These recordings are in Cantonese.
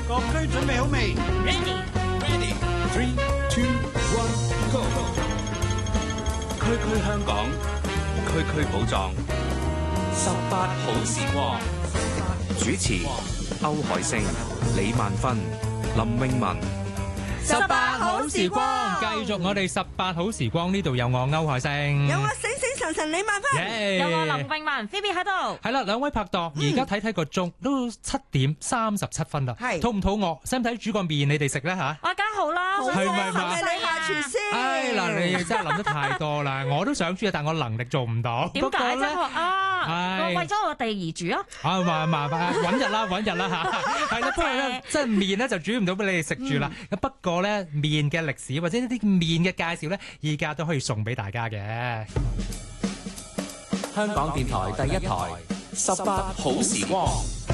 各區準備好未 Ready。 3, 2, 1, go！ 區區香港，區區寶藏，18好時光。主持歐海星、李萬芬、林詠雯。 18好時光，繼續我哋18好時光，呢度有我歐海星， 有我醒醒神神李萬芬， 有我林詠雯 Phoebe 喺度。 係啦，兩位拍檔，而家睇睇個鐘都7:37分啦。 係肚唔肚餓？使唔使煮個麵你哋食咧吓？ 我梗好啦， 係咪嘛？ 你下廚師。 唉嗱，你真係諗得太多啦！我都想煮，但我能力做唔到。 點解啫？我為咗我哋而煮啊！ 揾日啦吓。係啦，不過咧，即係麵咧就煮唔到俾你哋食住啦。咁不過咧，麵嘅歷史或者呢啲麵嘅介紹咧，而家都可以送俾大家嘅。 香港電台第一台18好時光。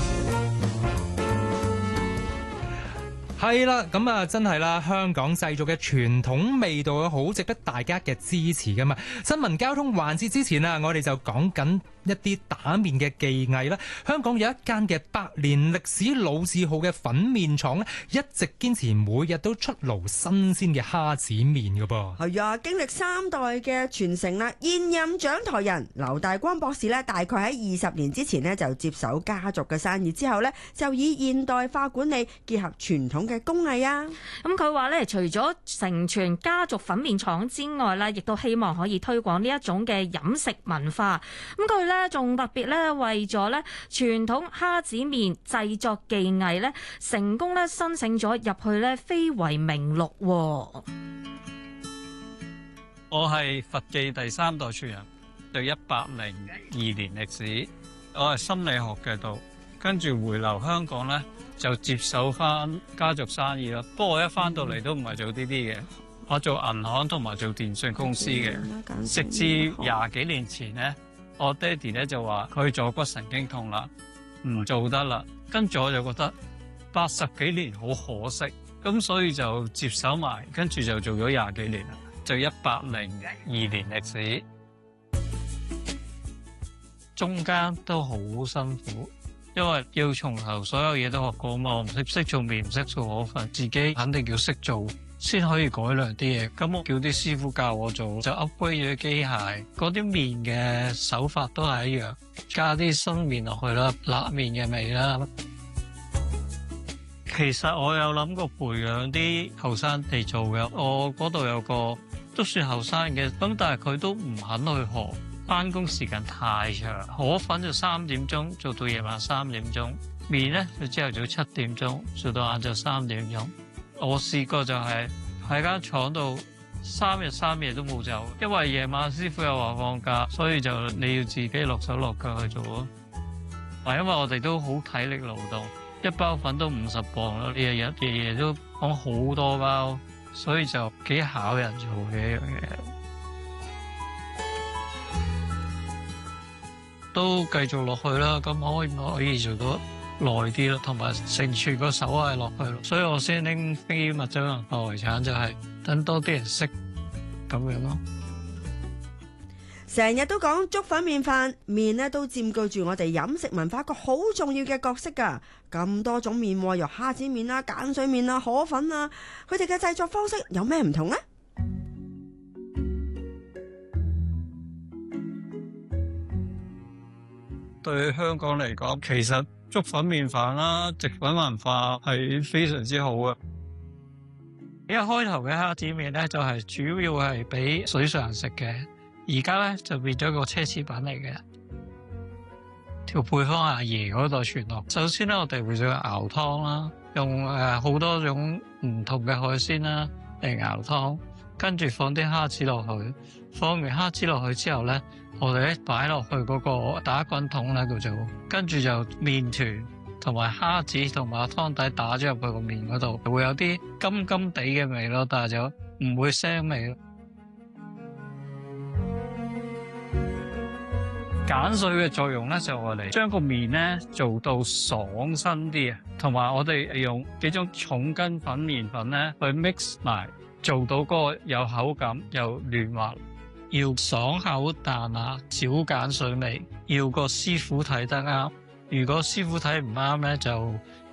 係啦，咁啊真係啦，香港製造嘅傳統味道好值得大家嘅支持噶嘛。新聞交通環節之前啊，我哋就講緊一啲打麵嘅技藝啦。香港有一間嘅100年歷史老字號嘅粉麵廠咧，一直堅持每日都出爐新鮮嘅蝦子麵噶噃。 係啊，經歷3代嘅傳承啦，現任掌台人劉大光博士咧，大概喺20年之前咧就接手家族嘅生意，之後咧就以現代化管理結合傳統嘅工藝啊。 咁佢話咧，除咗承傳家族粉麵廠之外咧，亦都希望可以推廣呢一種嘅飲食文化。咁佢咧仲特別咧為咗咧傳統蝦子麵製作技藝咧，成功咧申請咗入去咧非遺名錄。 我係佛記第3代傳人，對102年歷史。我係心理學嘅度，跟住回流香港咧就接手翻家族生意啦。不過我一翻到嚟都唔係做呢啲嘅，我做銀行同埋做電信公司嘅。直至20幾年前咧，我爹哋咧就話佢坐骨神經痛啦，唔做得啦。跟住我就覺得80幾年好可惜，咁所以就接手埋，跟住就做咗20幾年啦，就102年歷史。中間都好辛苦，因為要從頭所有嘢都學過嘛，我唔識做麵，唔識做河粉，自己肯定要識做先可以改良啲嘢。咁我叫啲師傅教我做，就 upgrade 咗機械，嗰啲麵嘅手法都係一樣，加啲新麵落去啦，辣麵嘅味啦。其實我有諗過培養啲後生嚟做嘅，我嗰度有個都算後生嘅，咁但係佢都唔肯去學。翻工時間太長，河粉就3點鐘做到夜晚3點鐘，麵咧就朝頭早7點鐘做到晏晝3點鐘。我試過就係喺間廠度3日3夜都冇走，因為夜晚師傅又話放假，所以就你要自己落手落腳去做咯。因為我哋都好體力勞動，一包粉都50磅咯，日日都講好多包，所以就幾考人做嘅一樣嘢。都繼續落去啦，咁可以做到耐啲咯，同埋承傳個手藝落去咯，所以我先拎非物質文化遺產，就係等多啲人識咁樣咯。 成日都講粥粉麵飯，麵呢都佔據住我哋飲食文化一個好重要嘅角色㗎。咁多種麵，由蝦子麵啦、鹼水麵啦、河粉啊，佢哋嘅製作方式有咩唔同呢？ 對香港嚟講，其實粥粉麵飯啦、直粉文化係非常之好嘅。一開頭嘅蝦子麵咧，就係主要係俾水上人食嘅，而家咧就變咗個奢侈品嚟嘅。條配方阿爺嗰度傳落。首先咧，我哋會做熬湯啦，用好多種唔同嘅海鮮啦嚟熬湯，跟住放啲蝦子落去。放完蝦子落去之後咧，我哋咧擺落去嗰個打滾筒咧度做，跟住就麵團同埋蝦子同埋湯底打咗入去個麵嗰度，會有啲甘甘地嘅味咯，但係就唔會腥味咯。鹼水嘅作用咧就係嚟將個麵咧做到爽身啲啊，同埋我哋用幾種重筋粉麵粉咧去 mix 埋，做到嗰個有口感又嫩滑。要爽口彈牙，少鹼水味，要個師傅睇得啱。如果師傅睇唔啱咧，就